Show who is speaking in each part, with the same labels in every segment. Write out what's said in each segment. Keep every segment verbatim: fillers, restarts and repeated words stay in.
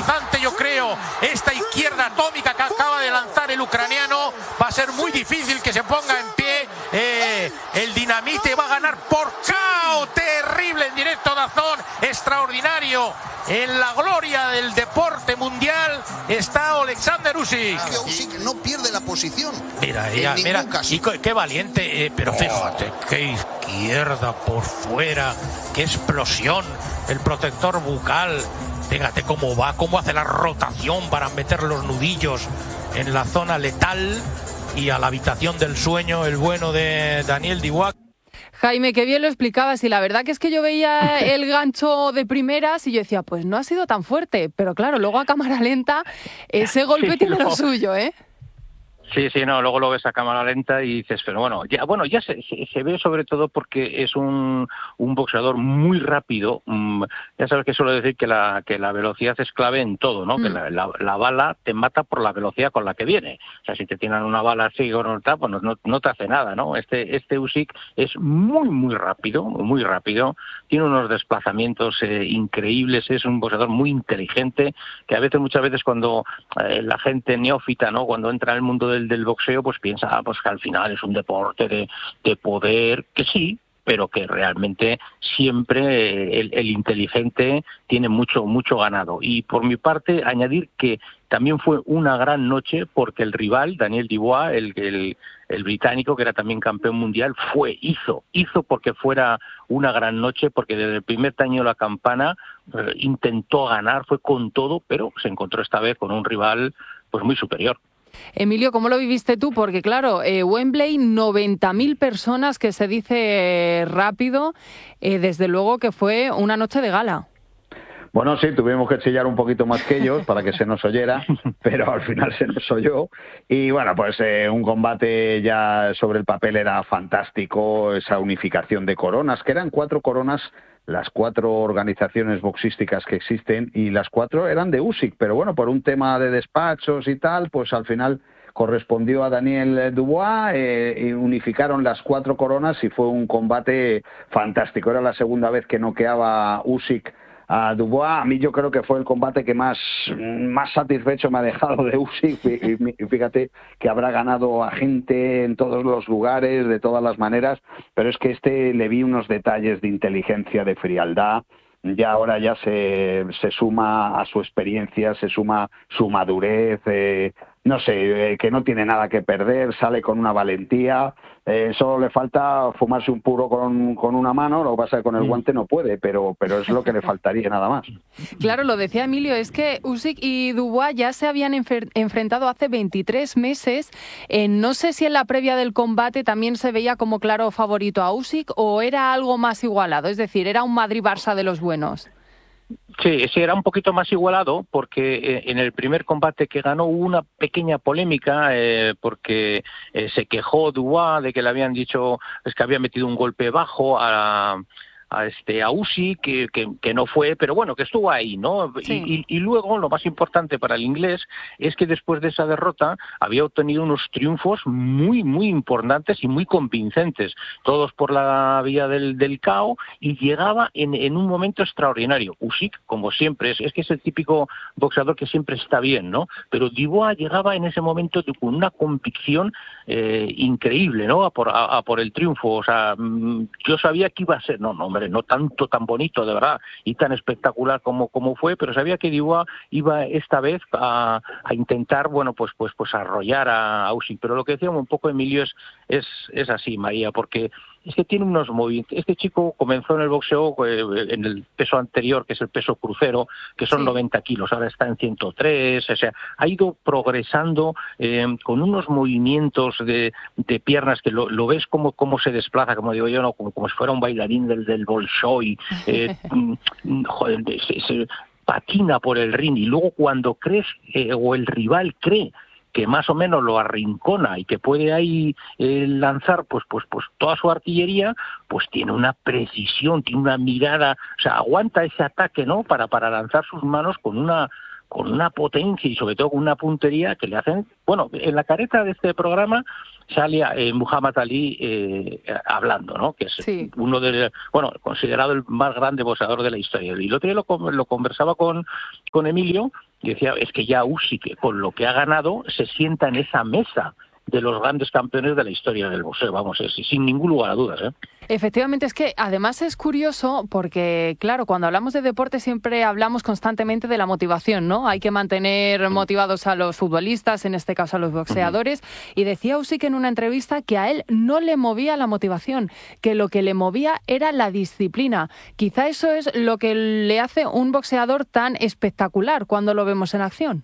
Speaker 1: amenazante, yo creo, esta izquierda atómica que acaba de lanzar el ucraniano. Va a ser muy difícil que se ponga en pie. Eh, el Dinamite va a ganar por K O terrible en directo Dazón, extraordinario. En la gloria del deporte mundial está Alexander Usyk.
Speaker 2: Que Usyk no pierde la posición.
Speaker 1: Mira, ella, mira, caso. y qué valiente, eh, pero fíjate, qué izquierda por fuera, qué explosión, el protector bucal. Fíjate cómo va, cómo hace la rotación para meter los nudillos en la zona letal y a la habitación del sueño, el bueno de Daniel Dubois.
Speaker 3: Jaime, qué bien lo explicabas, y la verdad que es que yo veía el gancho de primeras y yo decía, pues no ha sido tan fuerte, pero claro, luego a cámara lenta ese golpe sí, tiene no. lo suyo, ¿eh?
Speaker 4: Sí, sí, no, luego lo ves a cámara lenta y dices, pero bueno, ya bueno ya se, se, se ve sobre todo porque es un, un boxeador muy rápido. Um, ya sabes que suelo decir que la que la velocidad es clave en todo, ¿no? Mm. Que la, la, la bala te mata por la velocidad con la que viene. O sea, si te tiran una bala así o no, pues no, no, no te hace nada, ¿no? Este este Usyk es muy, muy rápido, muy rápido. Tiene unos desplazamientos eh, increíbles, es un boxeador muy inteligente, que a veces, muchas veces cuando eh, la gente neófita, ¿no? Cuando entra en el mundo del del boxeo, pues piensa ah, pues que al final es un deporte de, de poder, que sí, pero que realmente siempre el, el inteligente tiene mucho mucho ganado. Y por mi parte, añadir que también fue una gran noche porque el rival, Daniel Dubois, el, el, el británico, que era también campeón mundial, fue, hizo, hizo porque fuera una gran noche, porque desde el primer taño la campana eh, intentó ganar, fue con todo, pero se encontró esta vez con un rival pues muy superior.
Speaker 3: Emilio, ¿cómo lo viviste tú? Porque claro, eh, Wembley, noventa mil personas, que se dice rápido, eh, desde luego que fue una noche de gala.
Speaker 5: Bueno, sí, tuvimos que chillar un poquito más que ellos para que se nos oyera, pero al final se nos oyó. Y bueno, pues eh, un combate ya sobre el papel era fantástico, esa unificación de coronas, que eran cuatro coronas, las cuatro organizaciones boxísticas que existen, y las cuatro eran de Usyk, pero bueno, por un tema de despachos y tal, pues al final correspondió a Daniel Dubois, eh, y unificaron las cuatro coronas y fue un combate fantástico. Era la segunda vez que noqueaba Usyk a Dubois. A mí yo creo que fue el combate que más, más satisfecho me ha dejado de Usyk, y fíjate que habrá ganado a gente en todos los lugares, de todas las maneras, pero es que este le vi unos detalles de inteligencia, de frialdad. Ya ahora ya se, se suma a su experiencia, se suma su madurez, eh, no sé, eh, que no tiene nada que perder, sale con una valentía, eh, solo le falta fumarse un puro con, con una mano, lo que pasa es que con el guante no puede, pero, pero es lo que le faltaría, nada más.
Speaker 3: Claro, lo decía Emilio, es que Usyk y Dubois ya se habían enfer- enfrentado hace veintitrés meses, eh, no sé si en la previa del combate también se veía como claro favorito a Usyk o era algo más igualado, es decir, era un Madrid-Barça de los buenos.
Speaker 4: Sí, sí, era un poquito más igualado porque eh, en el primer combate que ganó hubo una pequeña polémica eh, porque eh, se quejó Dubois de que le habían dicho es que había metido un golpe bajo a... a este a Usyk, que, que, que no fue, pero bueno, que estuvo ahí, ¿no? Sí. Y, y, y luego, lo más importante para el inglés es que después de esa derrota había obtenido unos triunfos muy, muy importantes y muy convincentes, todos por la vía del, del K O, y llegaba en, en un momento extraordinario. Usyk, como siempre, es, es que es el típico boxeador que siempre está bien, ¿no? Pero Dubois llegaba en ese momento con una convicción eh, increíble, ¿no? A por, a, a por el triunfo, o sea, yo sabía que iba a ser, no, no, hombre, no tanto tan bonito de verdad y tan espectacular como como fue, pero sabía que Dubois iba esta vez a, a intentar, bueno, pues pues pues arrollar a, a Usyk. Pero lo que decíamos un poco, Emilio, es es es así, María, porque es que tiene unos movimientos. Este chico comenzó en el boxeo eh, en el peso anterior, que es el peso crucero, que son sí. noventa kilos, ahora está en ciento tres, o sea, ha ido progresando eh, con unos movimientos de, de piernas que lo, lo ves como, como se desplaza, como digo yo, no como, como si fuera un bailarín del, del Bolshoi, eh, joder, se, se patina por el ring, y luego cuando crees, eh, o el rival cree que más o menos lo arrincona y que puede ahí eh, lanzar pues pues pues toda su artillería, pues tiene una precisión, tiene una mirada, o sea, aguanta ese ataque, ¿no? Para para lanzar sus manos con una con una potencia y sobre todo con una puntería que le hacen, bueno, en la careta de este programa sale eh, Muhammad Ali eh, hablando, ¿no? Que es sí. uno de, bueno, considerado el más grande boxeador de la historia. Y el otro día lo, lo conversaba con con Emilio, y decía, es que ya Usyk, con lo que ha ganado, se sienta en esa mesa de los grandes campeones de la historia del boxeo, vamos, es, sin ningún lugar a dudas, ¿eh?
Speaker 3: Efectivamente, es que además es curioso porque, claro, cuando hablamos de deporte siempre hablamos constantemente de la motivación, ¿no? Hay que mantener motivados a los futbolistas, en este caso a los boxeadores, y decía Usyk en una entrevista que a él no le movía la motivación, que lo que le movía era la disciplina. Quizá eso es lo que le hace un boxeador tan espectacular cuando lo vemos en acción.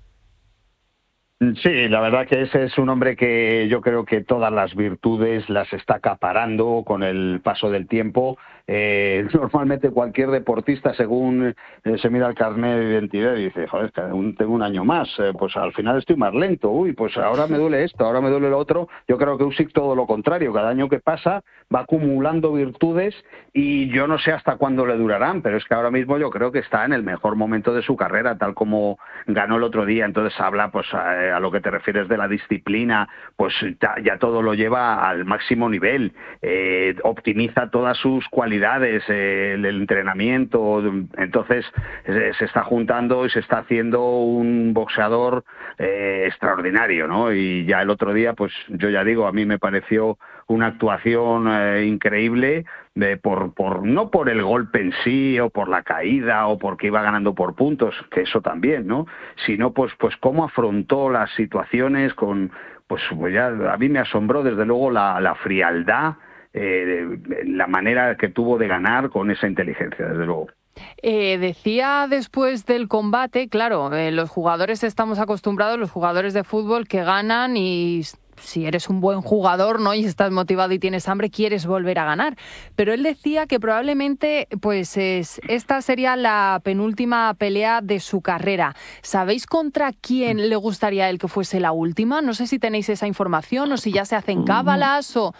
Speaker 5: Sí, la verdad que ese es un hombre que yo creo que todas las virtudes las está acaparando con el paso del tiempo. Eh, normalmente cualquier deportista, según eh, se mira el carnet de identidad y dice, joder, tengo un año más, eh, pues al final estoy más lento, uy, pues ahora me duele esto, ahora me duele lo otro. Yo creo que Usyk todo lo contrario, cada año que pasa va acumulando virtudes y yo no sé hasta cuándo le durarán, pero es que ahora mismo yo creo que está en el mejor momento de su carrera, tal como ganó el otro día. Entonces habla, pues a, a lo que te refieres de la disciplina, pues ya, ya todo lo lleva al máximo nivel, eh, optimiza todas sus cualidades, eh, el, el entrenamiento. Entonces se, se está juntando y se está haciendo un boxeador eh, extraordinario, ¿no? Y ya el otro día, pues yo ya digo, a mí me pareció una actuación eh, increíble, de, por, por no por el golpe en sí o por la caída o porque iba ganando por puntos, que eso también, ¿no? Sino pues pues cómo afrontó las situaciones con, pues, pues ya a mí me asombró desde luego la, la frialdad, eh, la manera que tuvo de ganar con esa inteligencia, desde luego.
Speaker 3: Eh, decía después del combate, claro, eh, los jugadores estamos acostumbrados, los jugadores de fútbol que ganan y si eres un buen jugador, ¿no?, y estás motivado y tienes hambre, quieres volver a ganar. Pero él decía que probablemente pues es, esta sería la penúltima pelea de su carrera. ¿Sabéis contra quién le gustaría a él que fuese la última? No sé si tenéis esa información o si ya se hacen cábalas o...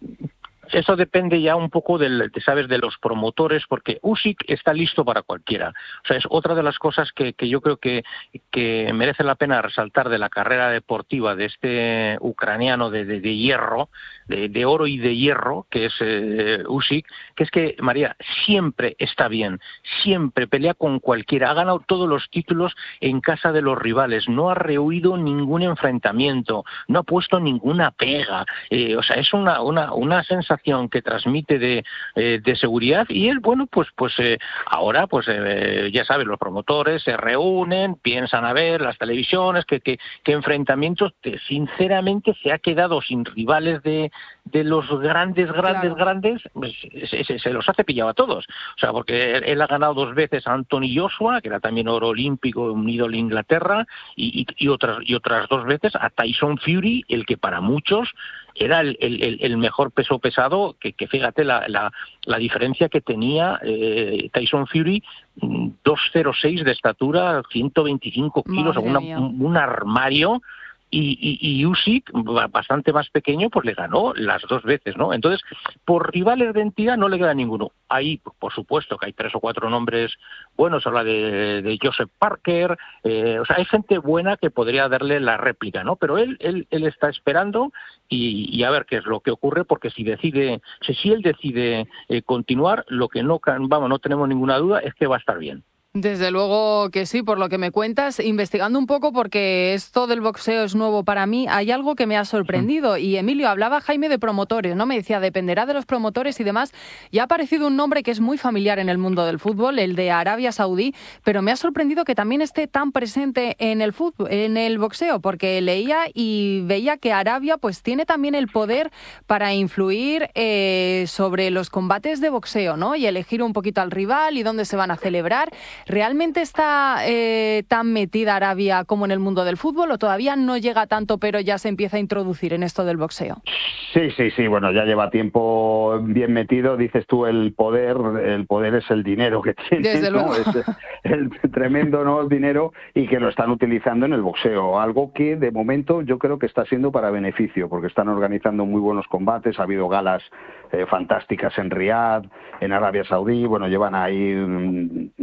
Speaker 4: Eso depende ya un poco del, sabes, de los promotores, porque Usyk está listo para cualquiera. O sea, es otra de las cosas que, que yo creo que, que merece la pena resaltar de la carrera deportiva de este ucraniano de, de, de hierro, de, de oro y de hierro, que es eh, Usyk, que es que, María, siempre está bien, siempre pelea con cualquiera, ha ganado todos los títulos en casa de los rivales, no ha rehuido ningún enfrentamiento, no ha puesto ninguna pega, eh, o sea, es una, una, una sensación que transmite de, eh, de seguridad, y él, bueno, pues pues eh, ahora, pues eh, ya sabes, los promotores se reúnen, piensan a ver las televisiones, que, que, que enfrentamientos, que sinceramente se ha quedado sin rivales de, de los grandes, grandes, claro. grandes, pues, se, se, se los ha cepillado a todos. O sea, porque él, él ha ganado dos veces a Anthony Joshua, que era también oro olímpico, unido a Inglaterra, y, y, y, otras, y otras dos veces a Tyson Fury, el que para muchos era el, el, el mejor peso pesado, que, que fíjate la, la, la diferencia que tenía eh, Tyson Fury, dos cero seis de estatura, ciento veinticinco kilos, una, un, un armario, y, y, y Usyk, bastante más pequeño, pues le ganó las dos veces, ¿no? Entonces, por rivales de entidad no le queda ninguno. Ahí, por supuesto, que hay tres o cuatro nombres buenos, habla de, de Joseph Parker, eh, o sea, hay gente buena que podría darle la réplica, ¿no? Pero él, él, él está esperando y, y a ver qué es lo que ocurre, porque si decide, si, si él decide eh, continuar, lo que no, vamos, no tenemos ninguna duda es que va a estar bien.
Speaker 3: Desde luego que sí, por lo que me cuentas, investigando un poco, porque esto del boxeo es nuevo para mí, hay algo que me ha sorprendido. Y Emilio, hablaba Jaime de promotores, ¿no? Me decía, dependerá de los promotores y demás. Y ha aparecido un nombre que es muy familiar en el mundo del fútbol, el de Arabia Saudí, pero me ha sorprendido que también esté tan presente en el fútbol, en el boxeo, porque leía y veía que Arabia pues tiene también el poder para influir eh, sobre los combates de boxeo, ¿no? Y elegir un poquito al rival y dónde se van a celebrar. ¿Realmente está eh, tan metida Arabia como en el mundo del fútbol o todavía no llega tanto, pero ya se empieza a introducir en esto del boxeo?
Speaker 5: Sí, sí, sí, bueno, ya lleva tiempo bien metido. Dices tú el poder, el poder es el dinero que tiene,
Speaker 3: Desde
Speaker 5: ¿no?
Speaker 3: luego.
Speaker 5: Es el tremendo, ¿no?, dinero, y que lo están utilizando en el boxeo, algo que de momento yo creo que está siendo para beneficio, porque están organizando muy buenos combates, ha habido galas eh, fantásticas en Riad, en Arabia Saudí, bueno, llevan ahí mm, dos, tres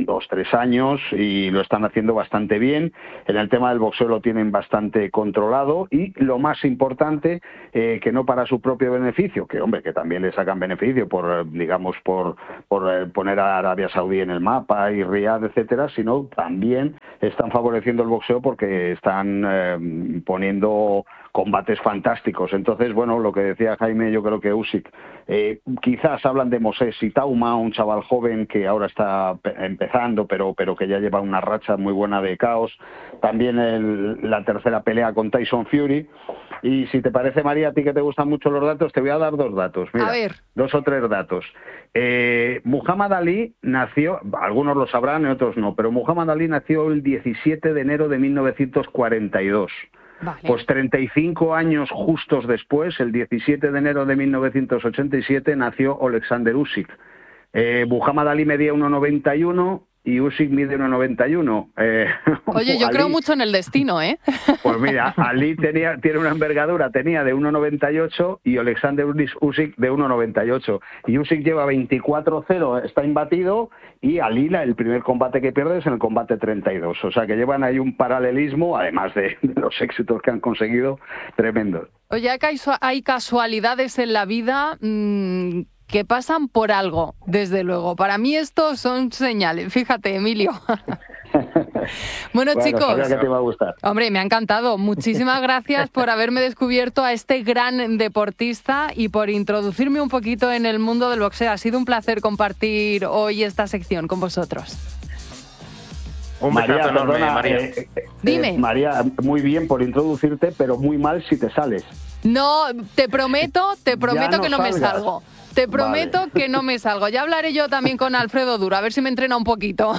Speaker 5: tres años y lo están haciendo bastante bien. En el tema del boxeo lo tienen bastante controlado y lo más importante, eh, que no para su propio beneficio, que hombre, que también le sacan beneficio por, digamos, por, por eh, poner a Arabia Saudí en el mapa y Riad, etcétera, sino también están favoreciendo el boxeo porque están eh, poniendo combates fantásticos. Entonces, bueno, lo que decía Jaime, yo creo que Usyk, eh, quizás hablan de Moses Itauma, un chaval joven que ahora está empezando, pero pero que ya lleva una racha muy buena de caos. También el, la tercera pelea con Tyson Fury. Y si te parece, María, a ti que te gustan mucho los datos, te voy a dar dos datos. Mira,
Speaker 3: a ver.
Speaker 5: Dos o tres datos. Eh, Muhammad Ali nació, algunos lo sabrán y otros no, pero Muhammad Ali nació el diecisiete de enero de mil novecientos cuarenta y dos.
Speaker 3: Vale.
Speaker 5: Pues treinta y cinco años justos después, el diecisiete de enero de mil novecientos ochenta y siete, nació Alexander Usyk. Eh, Muhammad Ali medía uno noventa y uno y Usyk mide uno noventa y uno. Eh,
Speaker 3: Oye, yo
Speaker 5: Ali,
Speaker 3: creo mucho en el destino, ¿eh?
Speaker 5: Pues mira, Ali tenía, tiene una envergadura, tenía de uno noventa y ocho y Alexander Usyk de uno noventa y ocho. Y Usyk lleva veinticuatro cero, está imbatido, y Ali, el primer combate que pierde es en el combate treinta y dos. O sea que llevan ahí un paralelismo, además de, de los éxitos que han conseguido, tremendos.
Speaker 3: Oye, hay casualidades en la vida mmm, que pasan por algo, desde luego. Para mí estos son señales. Fíjate, Emilio. Bueno,
Speaker 5: bueno,
Speaker 3: chicos,
Speaker 5: sabía que te iba a gustar.
Speaker 3: Hombre, me ha encantado. Muchísimas gracias por haberme descubierto a este gran deportista y por introducirme un poquito en el mundo del boxeo. Ha sido un placer compartir hoy esta sección con vosotros.
Speaker 4: Un
Speaker 5: María,
Speaker 4: besazo enorme,
Speaker 5: perdona,
Speaker 4: María.
Speaker 5: Eh, eh,
Speaker 3: Dime.
Speaker 5: Eh, María, muy bien por introducirte, pero muy mal si te sales.
Speaker 3: No, te prometo, te prometo
Speaker 5: no
Speaker 3: que no
Speaker 5: salgas.
Speaker 3: me salgo. Te prometo
Speaker 5: Vale.
Speaker 3: que no me salgo. Ya hablaré yo también con Alfredo Duro, a ver si me entrena un poquito.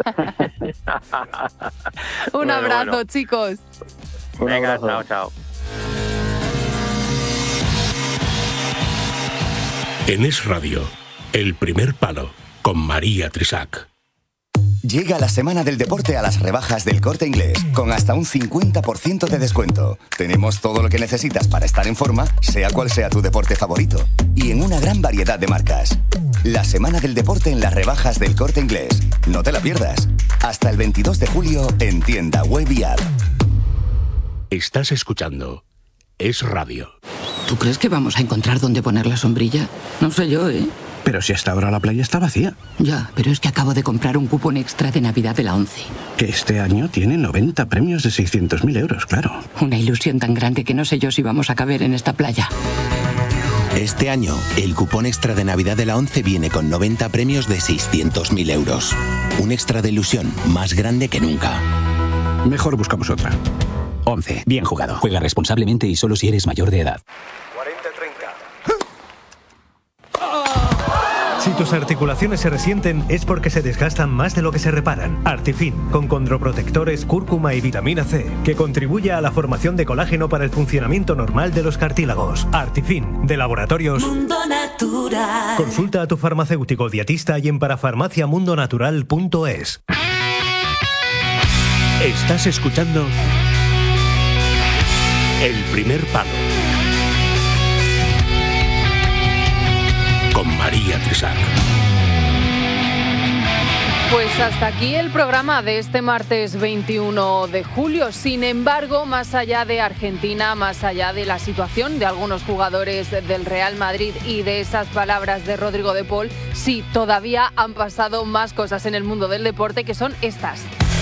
Speaker 3: Un
Speaker 4: Bueno,
Speaker 3: abrazo,
Speaker 4: bueno.
Speaker 3: chicos.
Speaker 5: Un
Speaker 4: Venga,
Speaker 5: abrazo.
Speaker 4: chao, chao.
Speaker 6: En Es Radio, El Primer Palo, con María Trisac.
Speaker 7: Llega la semana del deporte a las rebajas del Corte Inglés, con hasta un cincuenta por ciento de descuento. Tenemos todo lo que necesitas para estar en forma, sea cual sea tu deporte favorito, y en una gran variedad de marcas. La semana del deporte en las rebajas del Corte Inglés. No te la pierdas. Hasta el veintidós de julio en tienda web y app.
Speaker 6: Estás escuchando Es Radio.
Speaker 8: ¿Tú crees que vamos a encontrar dónde poner la sombrilla? No sé yo, ¿eh?
Speaker 9: Pero si hasta ahora la playa está vacía.
Speaker 8: Ya, pero es que acabo de comprar un cupón extra de Navidad de la ONCE.
Speaker 9: Que este año tiene noventa premios de seiscientos mil euros, claro.
Speaker 8: Una ilusión tan grande que no sé yo si vamos a caber en esta playa.
Speaker 10: Este año, el cupón extra de Navidad de la ONCE viene con noventa premios de seiscientos mil euros. Un extra de ilusión más grande que nunca.
Speaker 9: Mejor buscamos otra.
Speaker 11: ONCE. Bien jugado. Juega responsablemente y solo si eres mayor de edad.
Speaker 12: cuarenta treinta.
Speaker 13: Si tus articulaciones se resienten es porque se desgastan más de lo que se reparan. Artifin, con condroprotectores, cúrcuma y vitamina C, que contribuye a la formación de colágeno para el funcionamiento normal de los cartílagos. Artifin, de Laboratorios
Speaker 14: Mundo Natural.
Speaker 13: Consulta a tu farmacéutico dietista y en parafarmaciamundonatural punto es.
Speaker 6: Estás escuchando El Primer Palo, con María Trisac.
Speaker 3: Pues hasta aquí el programa de este martes veintiuno de julio. Sin embargo, más allá de Argentina, más allá de la situación de algunos jugadores del Real Madrid y de esas palabras de Rodrigo de Paul, sí, todavía han pasado más cosas en el mundo del deporte, que son estas.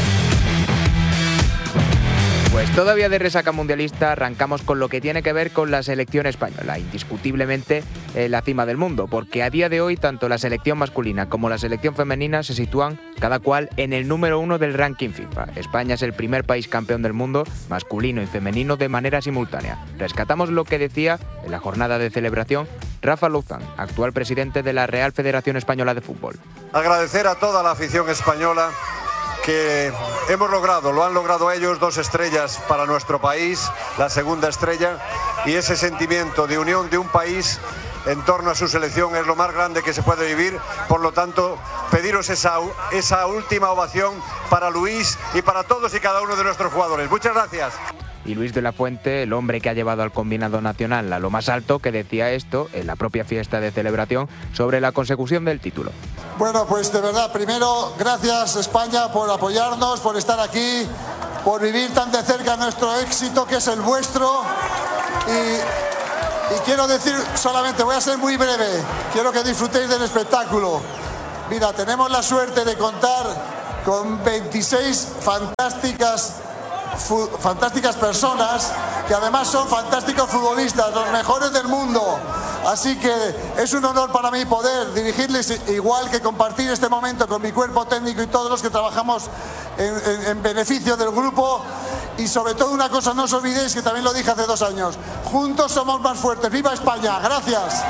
Speaker 15: Pues todavía de resaca mundialista arrancamos con lo que tiene que ver con la selección española, indiscutiblemente en la cima del mundo, porque a día de hoy tanto la selección masculina como la selección femenina se sitúan cada cual en el número uno del ranking FIFA. España es el primer país campeón del mundo, masculino y femenino de manera simultánea. Rescatamos lo que decía en la jornada de celebración Rafa Luzán, actual presidente de la Real Federación Española de Fútbol.
Speaker 12: Agradecer a toda la afición española que hemos logrado, lo han logrado ellos, dos estrellas para nuestro país, la segunda estrella, y ese sentimiento de unión de un país en torno a su selección es lo más grande que se puede vivir. Por lo tanto, pediros esa, esa última ovación para Luis y para todos y cada uno de nuestros jugadores. Muchas gracias.
Speaker 15: y Luis de la Fuente, el hombre que ha llevado al combinado nacional a lo más alto, que decía esto en la propia fiesta de celebración sobre la consecución del título.
Speaker 16: Bueno, pues de verdad, primero, gracias España por apoyarnos, por estar aquí, por vivir tan de cerca nuestro éxito, que es el vuestro. Y, y quiero decir solamente, voy a ser muy breve, quiero que disfrutéis del espectáculo. Mira, tenemos la suerte de contar con veintiséis fantásticas, fu, fantásticas personas que además son fantásticos futbolistas, los mejores del mundo. Así que es un honor para mí poder dirigirles, igual que compartir este momento con mi cuerpo técnico y todos los que trabajamos en, en, en beneficio del grupo. Y sobre todo una cosa, no os olvidéis que también lo dije hace dos años, juntos somos más fuertes. ¡Viva España! ¡Gracias!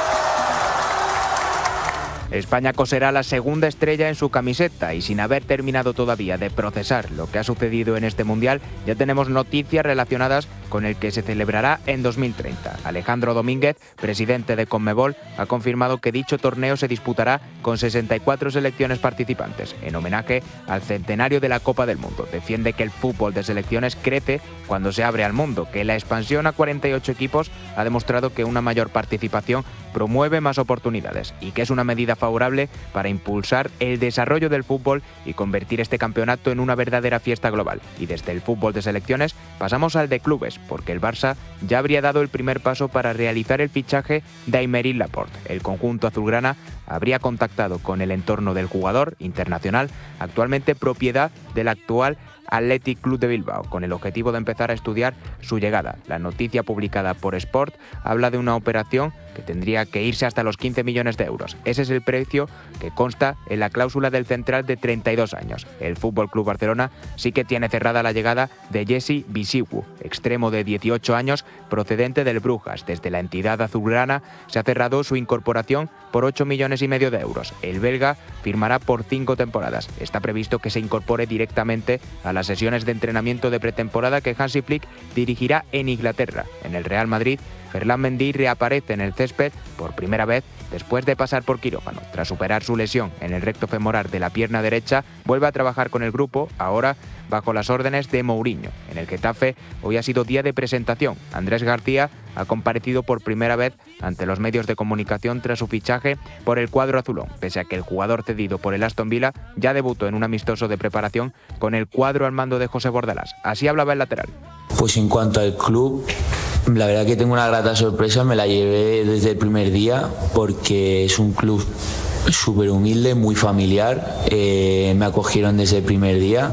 Speaker 15: España coserá la segunda estrella en su camiseta y sin haber terminado todavía de procesar lo que ha sucedido en este Mundial, ya tenemos noticias relacionadas con el que se celebrará en dos mil treinta. Alejandro Domínguez, presidente de Conmebol, ha confirmado que dicho torneo se disputará con sesenta y cuatro selecciones participantes, en homenaje al centenario de la Copa del Mundo. Defiende que el fútbol de selecciones crece cuando se abre al mundo, que la expansión a cuarenta y ocho equipos ha demostrado que una mayor participación promueve más oportunidades y que es una medida favorable para impulsar el desarrollo del fútbol y convertir este campeonato en una verdadera fiesta global. Y desde el fútbol de selecciones pasamos al de clubes, porque el Barça ya habría dado el primer paso para realizar el fichaje de Aymeric Laporte. El conjunto azulgrana habría contactado con el entorno del jugador internacional, actualmente propiedad del actual Athletic Club de Bilbao, con el objetivo de empezar a estudiar su llegada. La noticia publicada por Sport habla de una operación que tendría que irse hasta los quince millones de euros. Ese es el precio que consta en la cláusula del central de treinta y dos años. El F C Barcelona sí que tiene cerrada la llegada de Jesse Bisiwu, extremo de dieciocho años procedente del Brujas. Desde la entidad azulgrana se ha cerrado su incorporación por ocho millones y medio de euros. El belga firmará por cinco temporadas. Está previsto que se incorpore directamente a las sesiones de entrenamiento de pretemporada que Hansi Flick dirigirá en Inglaterra. En el Real Madrid, Ferland Mendy reaparece en el césped por primera vez después de pasar por quirófano. Tras superar su lesión en el recto femoral de la pierna derecha, vuelve a trabajar con el grupo, ahora bajo las órdenes de Mourinho. En el Getafe hoy ha sido día de presentación. Andrés García ha comparecido por primera vez ante los medios de comunicación tras su fichaje por el cuadro azulón, pese a que el jugador cedido por el Aston Villa ya debutó en un amistoso de preparación con el cuadro al mando de José Bordalás. Así hablaba el lateral.
Speaker 17: Pues en cuanto al club, la verdad que tengo una grata sorpresa, me la llevé desde el primer día porque es un club súper humilde, muy familiar, eh, me acogieron desde el primer día,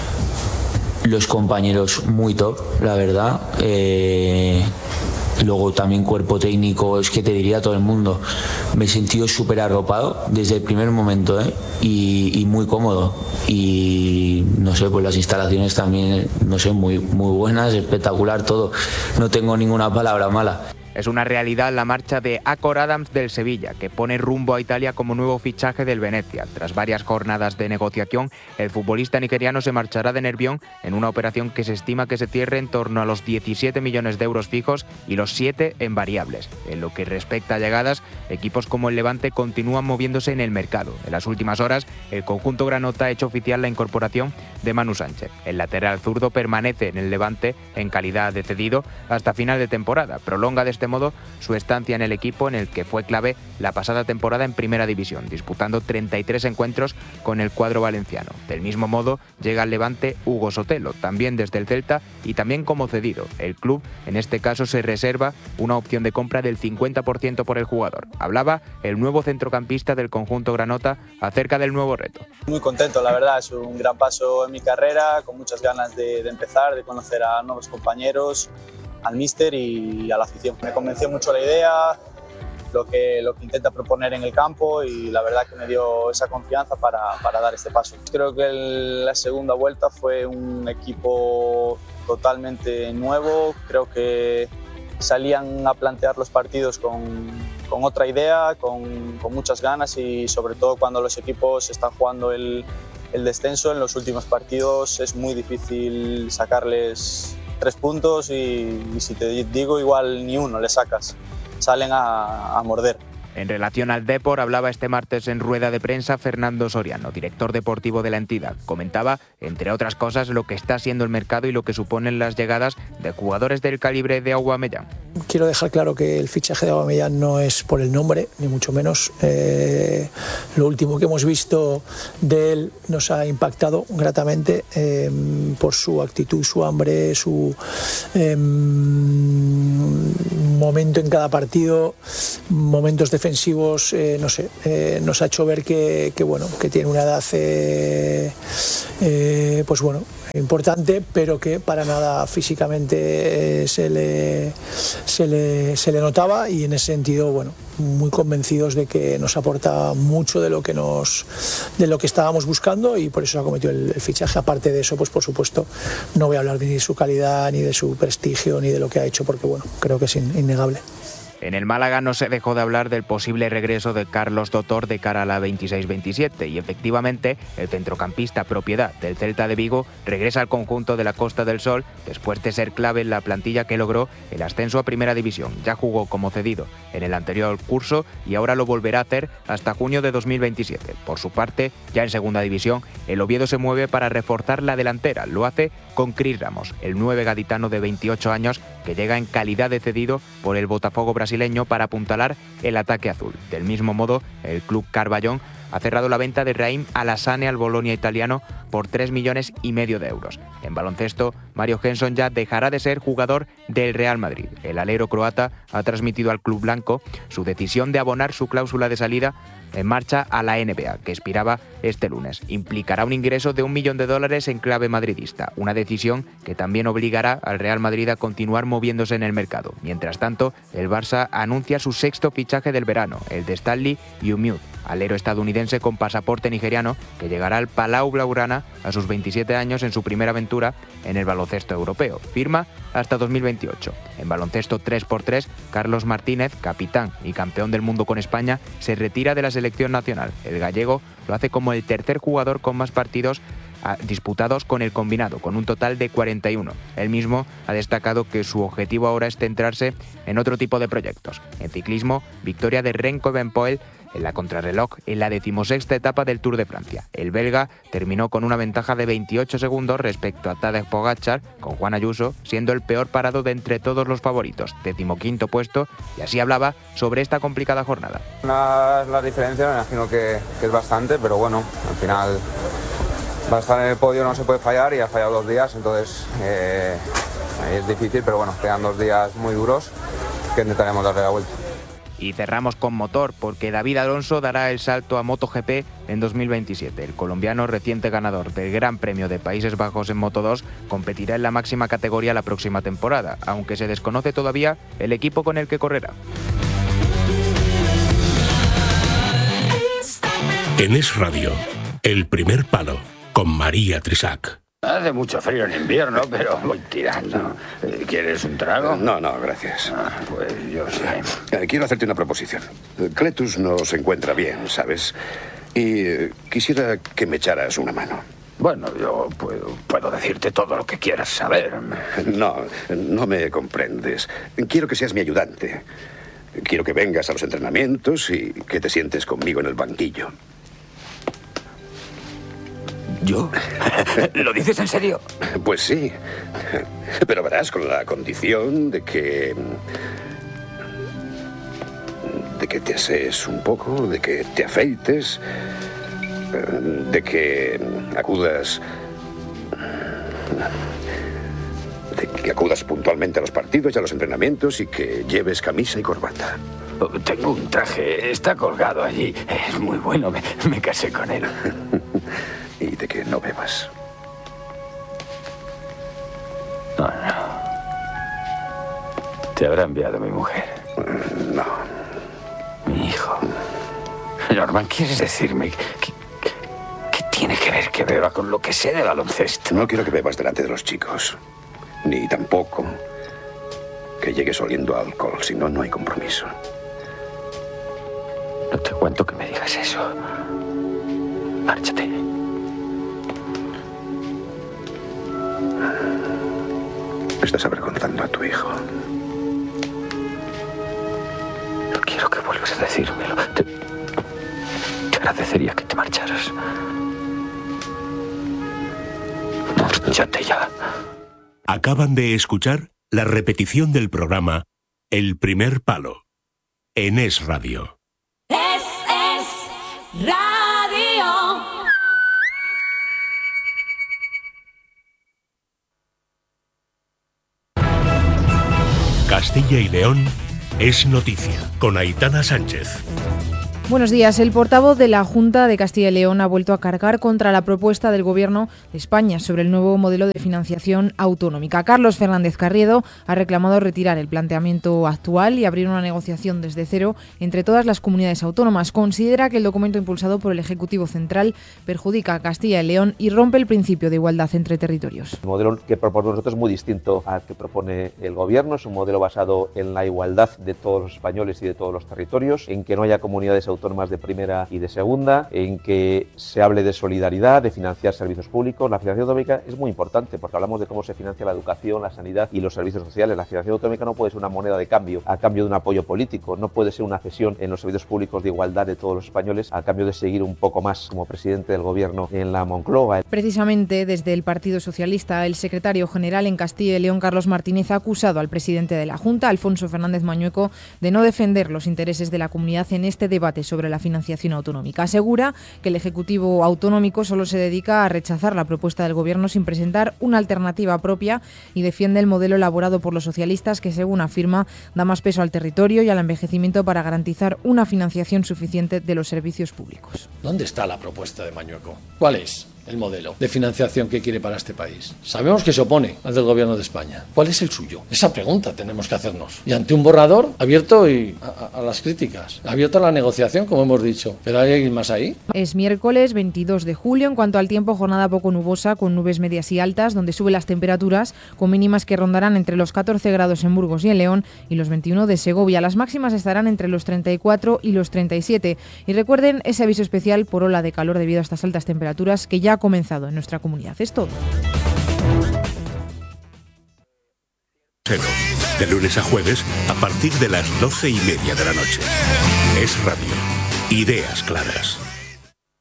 Speaker 17: los compañeros muy top, la verdad, eh, luego también cuerpo técnico, es que te diría todo el mundo, me he sentido súper arropado desde el primer momento, ¿eh? y, y muy cómodo, y no sé, pues las instalaciones también, no sé, muy, muy buenas, espectacular todo, no tengo ninguna palabra mala.
Speaker 15: Es una realidad la marcha de Acor Adams del Sevilla, que pone rumbo a Italia como nuevo fichaje del Venecia. Tras varias jornadas de negociación, el futbolista nigeriano se marchará de Nervión en una operación que se estima que se cierre en torno a los diecisiete millones de euros fijos y los siete en variables. En lo que respecta a llegadas, equipos como el Levante continúan moviéndose en el mercado. En las últimas horas, el conjunto granota ha hecho oficial la incorporación de Manu Sánchez. El lateral zurdo permanece en el Levante en calidad de cedido hasta final de temporada. Prolonga de este modo su estancia en el equipo, en el que fue clave la pasada temporada en Primera División, disputando treinta y tres encuentros con el cuadro valenciano. Del mismo modo llega al Levante Hugo Sotelo, también desde el Celta y también como cedido. El club en este caso se reserva una opción de compra del cincuenta por ciento por el jugador. Hablaba el nuevo centrocampista del conjunto granota acerca del nuevo reto.
Speaker 18: Muy contento, la verdad, es un gran paso en mi carrera, con muchas ganas de, de empezar, de conocer a nuevos compañeros, al míster y a la afición. Me convenció mucho la idea, lo que, lo que intenta proponer en el campo y la verdad que me dio esa confianza para, para dar este paso. Creo que el, la segunda vuelta fue un equipo totalmente nuevo, creo que salían a plantear los partidos con, con otra idea, con, con muchas ganas y sobre todo cuando los equipos están jugando el, el descenso en los últimos partidos es muy difícil sacarles tres puntos y, y si te digo igual ni uno le sacas, salen a, a morder.
Speaker 15: En relación al Depor, hablaba este martes en rueda de prensa Fernando Soriano, director deportivo de la entidad. Comentaba, entre otras cosas, lo que está siendo el mercado y lo que suponen las llegadas de jugadores del calibre de Aubameyang.
Speaker 19: Quiero dejar claro que el fichaje de Aubameyang no es por el nombre, ni mucho menos. Eh, lo último que hemos visto de él nos ha impactado gratamente eh, por su actitud, su hambre, su eh, momento en cada partido, momentos defensivos, eh, no sé, eh, nos ha hecho ver que, que bueno, que tiene una edad eh, eh, pues bueno, importante, pero que para nada físicamente eh, se le, se le se le notaba, y en ese sentido, bueno, muy convencidos de que nos aporta mucho de lo que nos de lo que estábamos buscando, y por eso ha cometido el, el fichaje. Aparte de eso, pues por supuesto no voy a hablar ni de su calidad, ni de su prestigio, ni de lo que ha hecho, porque bueno, creo que es in, innegable.
Speaker 15: En el Málaga no se dejó de hablar del posible regreso de Carlos Dotor de cara a la veintiséis veintisiete, y efectivamente el centrocampista propiedad del Celta de Vigo regresa al conjunto de la Costa del Sol después de ser clave en la plantilla que logró el ascenso a Primera División. Ya jugó como cedido en el anterior curso y ahora lo volverá a hacer hasta junio de dos mil veintisiete. Por su parte, ya en Segunda División, el Oviedo se mueve para reforzar la delantera. Lo hace con Cris Ramos, el nueve gaditano de veintiocho años que llega en calidad de cedido por el Botafogo brasileño para apuntalar el ataque azul. Del mismo modo, el club Carballón ha cerrado la venta de Raheem Alassane al Bolonia italiano por tres millones y medio de euros. En baloncesto, Mario Henson ya dejará de ser jugador del Real Madrid. El alero croata ha transmitido al club blanco su decisión de abonar su cláusula de salida en marcha a la N B A, que expiraba este lunes. Implicará un ingreso de un millón de dólares en clave madridista, una decisión que también obligará al Real Madrid a continuar moviéndose en el mercado. Mientras tanto, el Barça anuncia su sexto fichaje del verano, el de Stanley Umude, alero estadounidense con pasaporte nigeriano, que llegará al Palau Blaugrana a sus veintisiete años en su primera aventura en el baloncesto europeo. Firma hasta dos mil veintiocho. En baloncesto tres por tres, Carlos Martínez, capitán y campeón del mundo con España, se retira de la selección nacional. El gallego lo hace como el tercer jugador con más partidos disputados con el combinado, con un total de cuarenta y uno. Él mismo ha destacado que su objetivo ahora es centrarse en otro tipo de proyectos. En ciclismo, victoria de Remco Evenepoel en la contrarreloj en la decimosexta etapa del Tour de Francia. El belga terminó con una ventaja de veintiocho segundos respecto a Tadej Pogačar, con Juan Ayuso siendo el peor parado de entre todos los favoritos, decimoquinto puesto, y así hablaba sobre esta complicada jornada.
Speaker 20: La, la diferencia me imagino que, que es bastante, pero bueno, al final va a estar en el podio, no se puede fallar, y ha fallado dos días, entonces eh, es difícil, pero bueno, quedan dos días muy duros que intentaremos darle la vuelta.
Speaker 15: Y cerramos con motor, porque David Alonso dará el salto a MotoGP en dos mil veintisiete. El colombiano, reciente ganador del Gran Premio de Países Bajos en Moto dos, competirá en la máxima categoría la próxima temporada, aunque se desconoce todavía el equipo con el que correrá.
Speaker 6: En Es Radio, El Primer Palo, con María Trisac.
Speaker 21: Hace mucho frío en invierno, pero voy tirando. ¿Quieres un trago?
Speaker 22: No, no, gracias.
Speaker 21: Ah, pues yo sé.
Speaker 22: Quiero hacerte una proposición. Cletus no se encuentra bien, ¿sabes? Y quisiera que me echaras una mano.
Speaker 21: Bueno, yo puedo, puedo decirte todo lo que quieras saber.
Speaker 22: No, no me comprendes. Quiero que seas mi ayudante. Quiero que vengas a los entrenamientos y que te sientes conmigo en el banquillo.
Speaker 21: ¿Yo? ¿Lo dices en serio?
Speaker 22: Pues sí. Pero verás, con la condición de que... de que te asees un poco, de que te afeites, de que acudas... de que acudas puntualmente a los partidos y a los entrenamientos y que lleves camisa y corbata.
Speaker 21: Tengo un traje, está colgado allí. Es muy bueno, me, me casé con él.
Speaker 22: Y de que no bebas.
Speaker 21: No, no. Te habrá enviado mi mujer.
Speaker 22: No.
Speaker 21: Mi hijo. Norman, ¿quieres decirme que, que tiene que ver que beba con lo que sé de baloncesto?
Speaker 22: No quiero que bebas delante de los chicos. Ni tampoco que llegues oliendo a alcohol. Si no, no hay compromiso.
Speaker 21: No te cuento que me digas eso. Márchate.
Speaker 22: Estás avergonzando a tu hijo.
Speaker 21: No quiero que vuelva. tendrías que decírmelo. Te, te agradecería que te marcharas. Márchate ya.
Speaker 6: Acaban de escuchar la repetición del programa El Primer Palo en Es Radio.
Speaker 14: Es, es radio.
Speaker 6: Castilla y León es noticia con Aitana Sánchez.
Speaker 1: Buenos días. El portavoz de la Junta de Castilla y León ha vuelto a cargar contra la propuesta del Gobierno de España sobre el nuevo modelo de financiación autonómica. Carlos Fernández Carriedo ha reclamado retirar el planteamiento actual y abrir una negociación desde cero entre todas las comunidades autónomas. Considera que el documento impulsado por el Ejecutivo Central perjudica a Castilla y León y rompe el principio de igualdad entre territorios.
Speaker 2: El modelo que proponemos nosotros es muy distinto al que propone el Gobierno. Es un modelo basado en la igualdad de todos los españoles y de todos los territorios, en que no haya comunidades autónomas autónomas de primera y de segunda, en que se hable de solidaridad, de financiar servicios públicos. La financiación autonómica es muy importante porque hablamos de cómo se financia la educación, la sanidad y los servicios sociales. La financiación autonómica no puede ser una moneda de cambio a cambio de un apoyo político, no puede ser una cesión en los servicios públicos de igualdad de todos los españoles a cambio de seguir un poco más como presidente del Gobierno en la Moncloa.
Speaker 1: Precisamente desde el Partido Socialista, el secretario general en Castilla y León, Carlos Martínez, ha acusado al presidente de la Junta, Alfonso Fernández Mañueco, de no defender los intereses de la comunidad en este debate sobre la financiación autonómica. Asegura que el Ejecutivo autonómico solo se dedica a rechazar la propuesta del Gobierno sin presentar una alternativa propia y defiende el modelo elaborado por los socialistas que, según afirma, da más peso al territorio y al envejecimiento para garantizar una financiación suficiente de los servicios públicos.
Speaker 23: ¿Dónde está la propuesta de Mañueco? ¿Cuál es el modelo de financiación que quiere para este país? Sabemos que se opone al del Gobierno de España. ¿Cuál es el suyo? Esa pregunta tenemos que hacernos. Y ante un borrador abierto y a, a las críticas, abierto a la negociación, como hemos dicho. ¿Pero hay alguien más ahí?
Speaker 1: Es miércoles veintidós de julio. En cuanto al tiempo, jornada poco nubosa con nubes medias y altas, donde suben las temperaturas con mínimas que rondarán entre los catorce grados en Burgos y en León y los veintiuno de Segovia. Las máximas estarán entre los treinta y cuatro y los treinta y siete. Y recuerden ese aviso especial por ola de calor debido a estas altas temperaturas que ya ha comenzado en nuestra comunidad. Es todo.
Speaker 6: De lunes a jueves a partir de las doce y media de la noche. Es Radio. Ideas claras.